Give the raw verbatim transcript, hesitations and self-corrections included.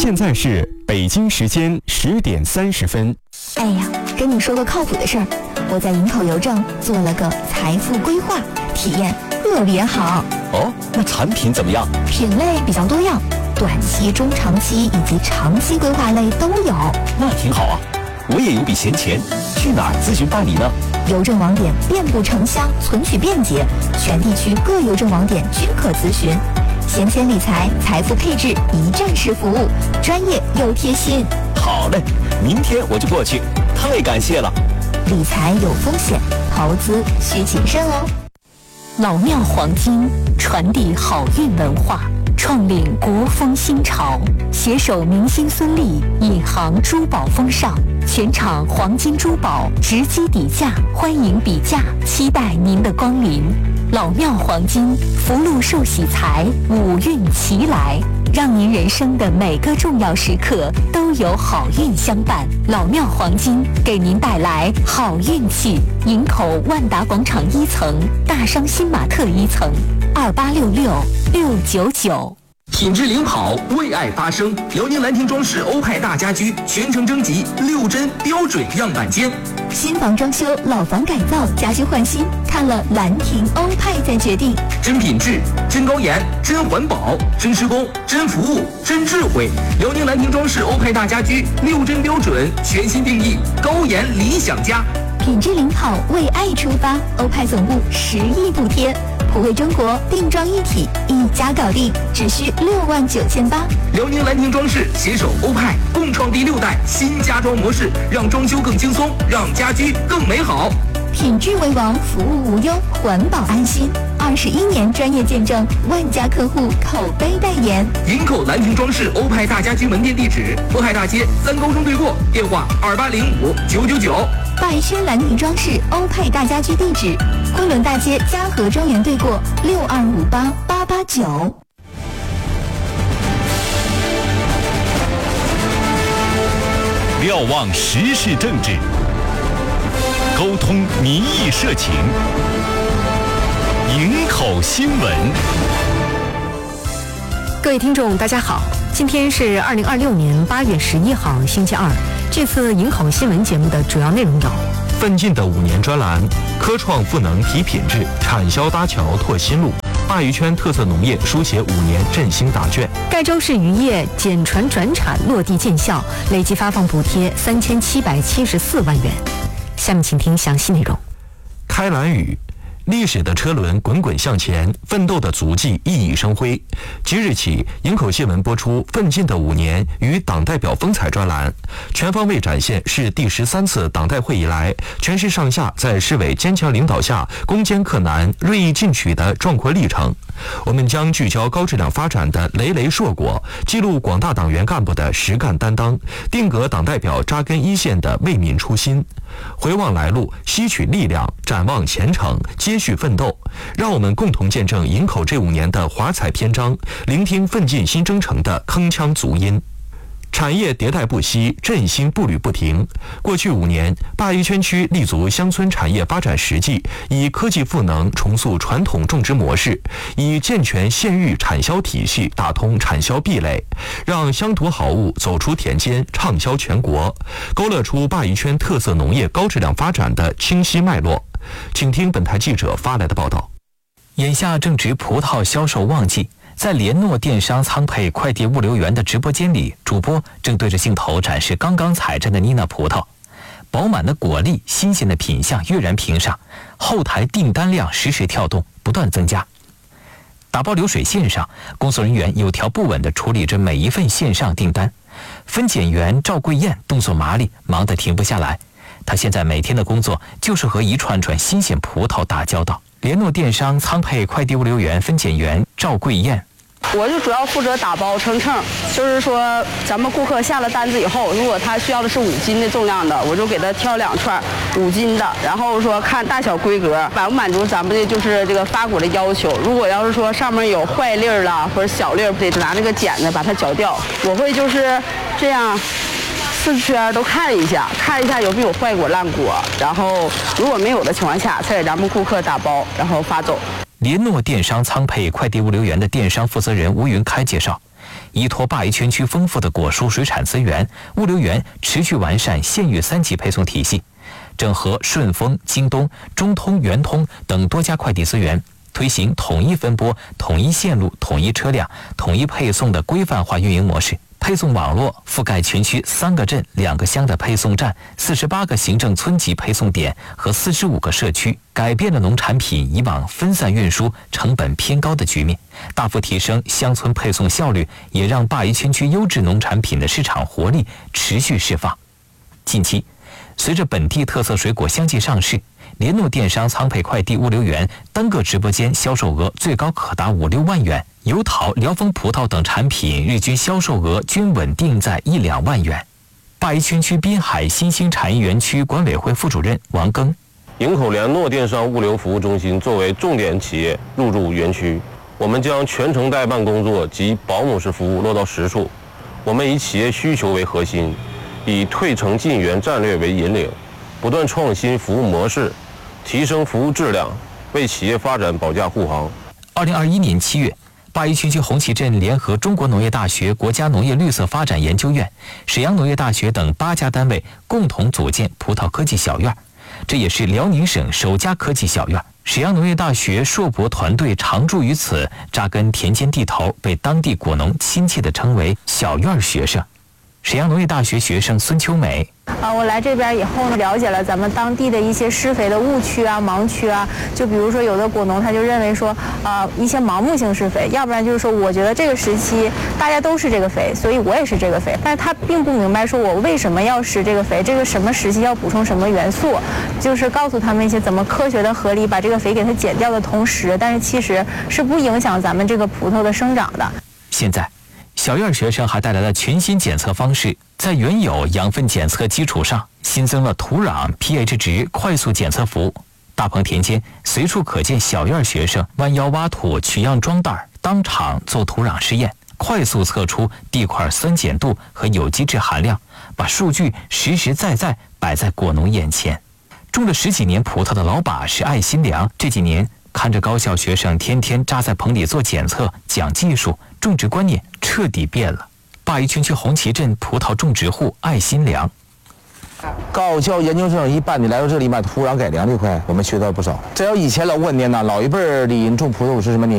现在是北京时间十点三十分。 哎呀，跟你说个靠谱的事儿，我在营口邮政做了个财富规划，体验特别好。 哦，那产品怎么样？ 品类比较多样，短期、中长期以及长期规划类都有。 那挺好啊，我也有笔闲钱，去哪儿咨询办理呢？ 邮政网点遍布城乡，存取便捷，全地区各邮政网点均可咨询。闲钱理财、财富配置一站式服务，专业又贴心。 好嘞，明天我就过去，太感谢了。 理财有风险，投资需谨慎哦。 老庙黄金传递好运文化，创领国风新潮，携手明星孙俪引航珠宝风尚，全场黄金珠宝直击底价，欢迎比价，期待您的光临。老庙黄金，福禄寿喜财，五运齐来，让您人生的每个重要时刻都有好运相伴。老庙黄金给您带来好运气。营口万达广场一层，大商新玛特一层，二八六六六九九。 品质领跑，为爱发声。辽宁兰亭装饰欧派大家居全程征集六针标准样板间。 新房装修、老房改造、家居换新，看了兰亭欧派再决定。 真品质、真高颜、真环保、真施工、真服务、真智慧。辽宁兰亭装饰欧派大家居六针标准全新定义，高颜理想家。 品质领跑，为爱出发。欧派总部十亿补贴，普惠中国，定妆一体，一家搞定，只需六万九千八。 辽宁兰亭装饰携手欧派，共创第六代新家装模式，让装修更轻松，让家居更美好。 品质为王，服务无忧，环保安心。二十一年专业见证，万家客户口碑代言。 营口兰亭装饰欧派大家居门店地址：渤海大街三高中对过，电话二八零五九九九。 拜轩兰亭装饰欧派大家居地址：昆仑大街嘉禾庄园对过，六二五八八八九。 瞭望时事政治，沟通民意社情，营口新闻。 各位听众大家好，今天是二零二六年八月十一号星期二。这次营口新闻节目的主要内容有： 奋进的五年专栏，科创赋能提品质，产销搭桥拓新路，鲅鱼圈特色农业书写五年振兴答卷。 盖州市渔业减船转产落地见效，累计发放补贴三千七百七十四万元。下面请听详细内容。 开兰屿，历史的车轮滚滚向前，奋斗的足迹熠熠生辉。即日起，营口新闻播出《奋进的五年与党代表风采》专栏，全方位展现市第十三次党代会以来，全市上下在市委坚强领导下攻坚克难、锐意进取的壮阔历程。我们将聚焦高质量发展的累累硕果，记录广大党员干部的实干担当，定格党代表扎根一线的为民初心。回望来路，吸取力量，展望前程，接续奋斗。让我们共同见证营口这五年的华彩篇章，聆听奋进新征程的铿锵足音。产业迭代不息，振兴步履不停。过去五年，鲅鱼圈区立足乡村产业发展实际，以科技赋能重塑传统种植模式，以健全县域产销体系打通产销壁垒，让乡土好物走出田间，畅销全国，勾勒出鲅鱼圈特色农业高质量发展的清晰脉络。请听本台记者发来的报道。 眼下正值葡萄销售旺季，在联诺电商仓配快递物流园的直播间里，主播正对着镜头展示刚刚采摘的妮娜葡萄，饱满的果粒，新鲜的品相跃然屏上，后台订单量实时跳动，不断增加。打包流水线上，工作人员有条不紊地处理着每一份线上订单。分拣员赵桂燕动作麻利，忙得停不下来。她现在每天的工作就是和一串串新鲜葡萄打交道。联诺电商仓配快递物流园分拣员赵桂燕， 我就主要负责打包称称，就是说咱们顾客下了单子以后，如果他需要的是五斤的重量的，我就给他挑两串五斤的，然后说看大小规格满不满足咱们的就是这个发果的要求。如果要是说上面有坏粒儿啦或者小粒儿，得拿那个剪子把它绞掉。我会就是这样四圈都看一下，看一下有没有坏果烂果，然后如果没有的情况下，再给咱们顾客打包，然后发走。 联诺电商仓配快递物流园的电商负责人吴云开介绍， 依托鲅鱼圈区丰富的果蔬水产资源，物流园持续完善县域三级配送体系，整合顺丰、京东、中通、圆通等多家快递资源，推行统一分拨、统一线路、统一车辆、统一配送的规范化运营模式。配送网络覆盖全区三个镇、两个乡的配送站、四十八个行政村级配送点和四十五个社区，改变了农产品以往分散运输、成本偏高的局面，大幅提升乡村配送效率，也让鲅鱼圈区优质农产品的市场活力持续释放。近期，随着本地特色水果相继上市，联诺电商仓配快递物流园单个直播间销售额最高可达五六万元，油桃、辽丰葡萄等产品日均销售额均稳定在一两万元。鲅鱼圈区滨海新兴产业园区管委会副主任王庚， 营口联诺电商物流服务中心作为重点企业入驻园区，我们将全程代办工作及保姆式服务落到实处。我们以企业需求为核心，以退城进园战略为引领，不断创新服务模式，提升服务质量，为企业发展保驾护航。 二零二一年七月，鲅鱼圈区红旗镇联合中国农业大学国家农业绿色发展研究院、沈阳农业大学等八家单位共同组建葡萄科技小院，这也是辽宁省首家科技小院。沈阳农业大学硕博团队常驻于此，扎根田间地头，被当地果农亲切地称为小院学生。沈阳农业大学学生孙秋梅， 啊，我来这边以后呢，了解了咱们当地的一些施肥的误区啊、盲区啊。就比如说，有的果农他就认为说，啊，一些盲目性施肥，要不然就是说，我觉得这个时期大家都施这个肥，所以我也施这个肥。但是他并不明白，说我为什么要施这个肥，这个什么时期要补充什么元素，就是告诉他们一些怎么科学的、合理把这个肥给它减掉的同时，但是其实是不影响咱们这个葡萄的生长的。 现在，小院学生还带来了全新检测方式，在原有养分检测基础上，新增了土壤 pH 值快速检测服务。大棚田间随处可见小院学生弯腰挖土、取样装袋，当场做土壤试验，快速测出地块酸碱度和有机质含量，把数据实实在在摆在果农眼前。种了十几年葡萄的老把是艾新良，这几年看着高校学生天天扎在棚里做检测、讲技术，种植观念彻底变了。鲅鱼圈区红旗镇葡萄种植户艾新良， 高校研究生一般的来到这里买土壤改良这块，我们学到不少。这要以前老观念呢，老一辈儿里人种葡萄是什么呢？